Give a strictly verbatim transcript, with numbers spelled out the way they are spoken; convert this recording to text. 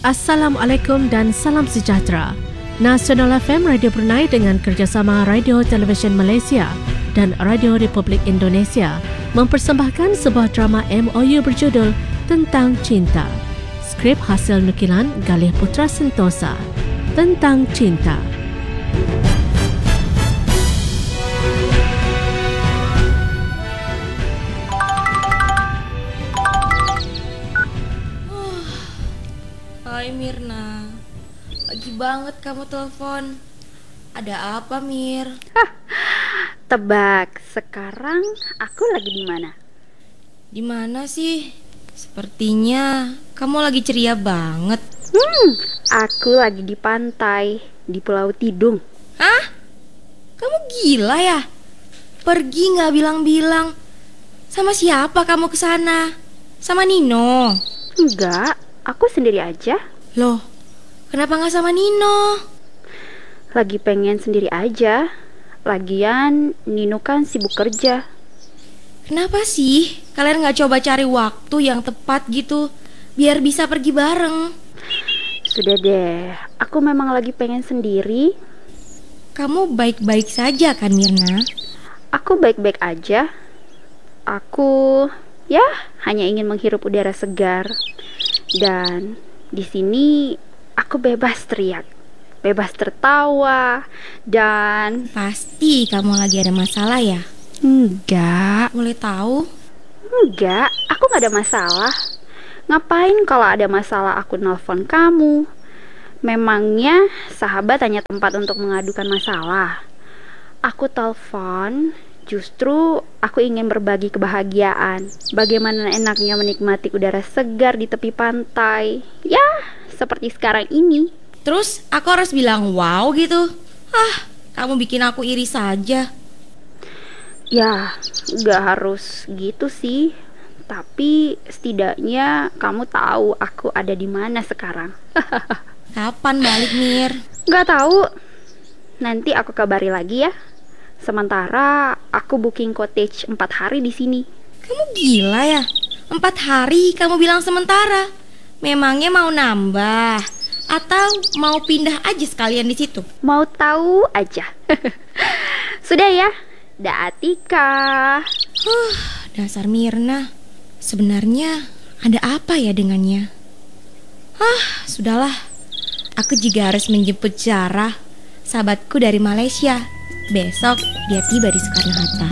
Assalamualaikum dan salam sejahtera. Nasional F M Radio Brunei dengan kerjasama Radio Television Malaysia dan Radio Republik Indonesia mempersembahkan sebuah drama M O U berjudul Tentang Cinta. Skrip hasil nukilan Galih Putra Sentosa. Tentang Cinta. Hai Mirna, pagi banget kamu telepon. Ada apa Mir? Hah, tebak, sekarang aku lagi di mana? Di mana sih? Sepertinya kamu lagi ceria banget. Hmm, aku lagi di pantai, di Pulau Tidung. Hah? Kamu gila ya? Pergi nggak bilang-bilang. Sama siapa kamu ke sana? Sama Nino? Enggak, aku sendiri aja. Loh, kenapa nggak sama Nino? Lagi pengen sendiri aja. Lagian Nino kan sibuk kerja. Kenapa sih kalian nggak coba cari waktu yang tepat gitu, biar bisa pergi bareng? Sudah deh, aku memang lagi pengen sendiri. Kamu baik-baik saja kan Mirna? Aku baik-baik aja. Aku, ya, hanya ingin menghirup udara segar. Dan di sini aku bebas teriak, bebas tertawa, dan Pasti kamu lagi ada masalah ya? enggak, Boleh tahu? enggak, aku gak ada masalah. Ngapain kalau ada masalah aku nelpon kamu? Memangnya sahabat hanya tempat untuk mengadukan masalah? Aku telepon justru aku ingin berbagi kebahagiaan. Bagaimana enaknya menikmati udara segar di tepi pantai. Ya, seperti sekarang ini. Terus aku harus bilang wow gitu? Ah, kamu bikin aku iri saja. Ya, gak harus gitu sih. Tapi setidaknya kamu tahu aku ada di mana sekarang. Kapan balik Mir? Gak tahu. Nanti aku kabari lagi ya. Sementara aku booking cottage empat hari di sini. Kamu gila ya? Empat hari kamu bilang sementara. Memangnya mau nambah? Atau mau pindah aja sekalian di situ? Mau tahu aja. Sudah ya. Dah Atika. Huh, dasar Mirna. Sebenarnya ada apa ya dengannya? Ah, sudahlah. Aku juga harus menjemput Zara, sahabatku dari Malaysia. Besok dia tiba di Soekarno-Hatta.